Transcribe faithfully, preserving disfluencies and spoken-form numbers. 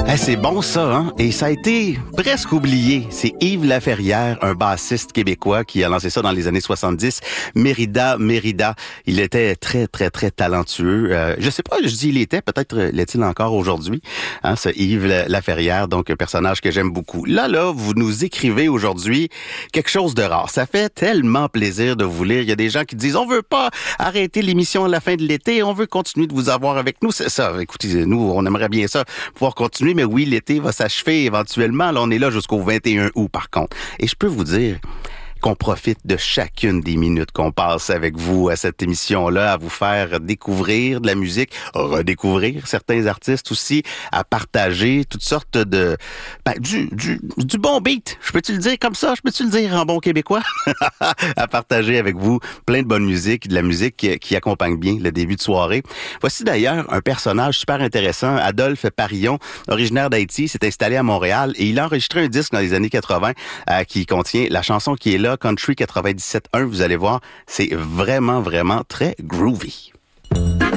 Eh, c'est bon ça, hein? Et ça a été presque oublié. C'est Yves Laferrière, un bassiste québécois qui a lancé ça dans les années soixante-dix. Mérida, Mérida. Il était très, très, très talentueux. Euh, je sais pas, je dis il était, peut-être l'est-il encore aujourd'hui, hein, ce Yves Laferrière, donc un personnage que j'aime beaucoup. Là, là, vous nous écrivez aujourd'hui quelque chose de rare. Ça fait tellement plaisir de vous lire. Il y a des gens qui disent, on veut pas arrêter l'émission à la fin de l'été, on veut continuer de vous avoir avec nous. C'est ça, écoutez, nous, on aimerait bien ça, pouvoir continuer, mais oui, l'été va s'achever éventuellement. Là, on est là jusqu'au vingt et un août, par contre. Et je peux vous dire qu'on profite de chacune des minutes qu'on passe avec vous à cette émission-là, à vous faire découvrir de la musique, à redécouvrir certains artistes aussi, à partager toutes sortes de... Ben, du, du, du bon beat. Je peux-tu le dire comme ça? Je peux-tu le dire en bon québécois? À partager avec vous plein de bonne musique, de la musique qui, qui accompagne bien le début de soirée. Voici d'ailleurs un personnage super intéressant, Adolphe Parillon, originaire d'Haïti, s'est installé à Montréal et il a enregistré un disque dans les années quatre-vingt euh, qui contient la chanson qui est là, Country quatre-vingt-dix-sept un, vous allez voir, c'est vraiment, vraiment très groovy.